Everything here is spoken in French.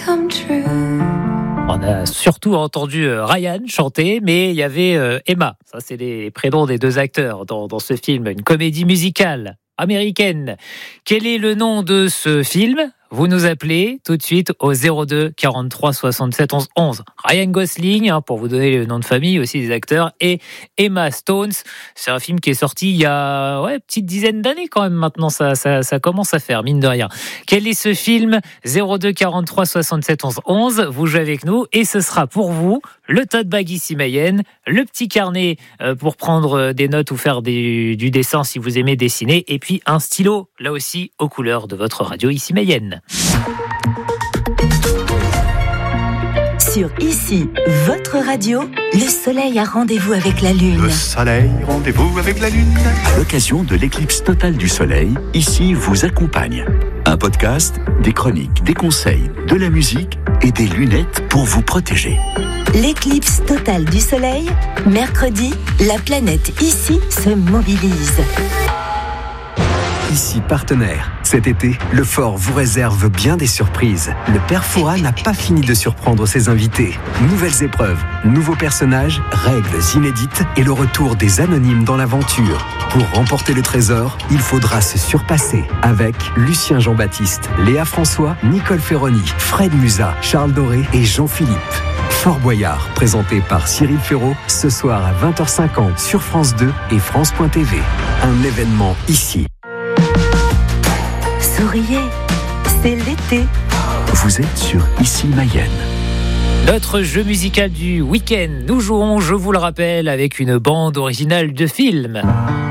On a surtout entendu Ryan chanter, mais il y avait Emma. Ça, c'est les prénoms des deux acteurs dans ce film, une comédie musicale américaine. Quel est le nom de ce film ? Vous nous appelez tout de suite au 02 43 67 11 11. Ryan Gosling, pour vous donner le nom de famille aussi des acteurs, et Emma Stone. C'est un film qui est sorti il y a une petite dizaine d'années quand même maintenant. Ça commence à faire, mine de rien. Quel est ce film ? 02 43 67 11 11. Vous jouez avec nous et ce sera pour vous le tote bag ici Mayenne, le petit carnet pour prendre des notes ou faire du dessin si vous aimez dessiner, et puis un stylo, là aussi, aux couleurs de votre radio ici Mayenne. Sur Ici, votre radio, le soleil a rendez-vous avec la lune. Le soleil, rendez-vous avec la lune. À l'occasion de l'éclipse totale du soleil, Ici vous accompagne. Un podcast, des chroniques, des conseils, de la musique et des lunettes pour vous protéger. L'éclipse totale du soleil, mercredi, la planète Ici se mobilise. Ici partenaire. Cet été, le Fort vous réserve bien des surprises. Le Père Fouras n'a pas fini de surprendre ses invités. Nouvelles épreuves, nouveaux personnages, règles inédites et le retour des anonymes dans l'aventure. Pour remporter le trésor, il faudra se surpasser avec Lucien Jean-Baptiste, Léa François, Nicole Ferroni, Fred Musa, Charles Doré et Jean-Philippe. Fort Boyard, présenté par Cyril Ferraud, ce soir à 20h50 sur France 2 et France.tv. Un événement ici. Souriez, c'est l'été. Vous êtes sur Ici Mayenne. Notre jeu musical du week-end. Nous jouons, je vous le rappelle, avec une bande originale de film.